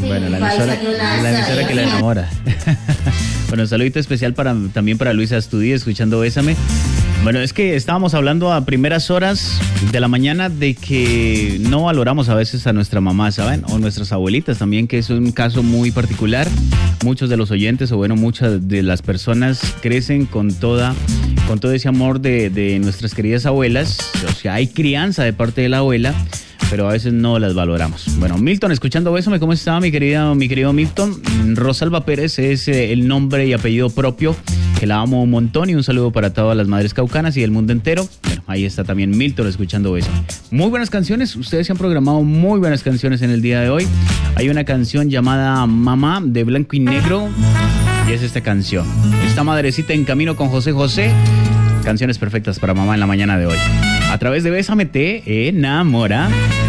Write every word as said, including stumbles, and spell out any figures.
Bueno, la emisora, la emisora que la enamora. Bueno, un saludito especial para, también para Luisa Astudillo, escuchando Bésame. Bueno, es que estábamos hablando a primeras horas de la mañana de que no valoramos a veces a nuestra mamá, ¿saben? O nuestras abuelitas también, que es un caso muy particular. Muchos de los oyentes, o bueno, muchas de las personas crecen con toda, con todo ese amor de, de nuestras queridas abuelas. O sea, hay crianza de parte de la abuela, pero a veces no las valoramos. Bueno, Milton, escuchando Bésame, ¿cómo está mi querida, mi querido Milton? Rosalba Pérez es eh, el nombre y apellido propio, que la amo un montón, y un saludo para todas las madres caucanas y del mundo entero. Bueno, ahí está también Milton escuchando Bésame. Muy buenas canciones, ustedes se han programado muy buenas canciones en el día de hoy. Hay una canción llamada Mamá de Blanco y Negro, y es esta canción. Esta madrecita en camino con José José. Canciones perfectas para mamá en la mañana de hoy. A través de Bésame te enamora.